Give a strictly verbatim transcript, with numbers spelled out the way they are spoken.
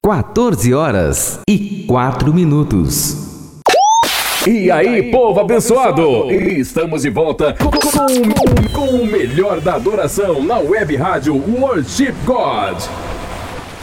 quatorze horas e quatro minutos. E aí, povo abençoado! Estamos de volta com, com, com o melhor da adoração na web rádio Worship God.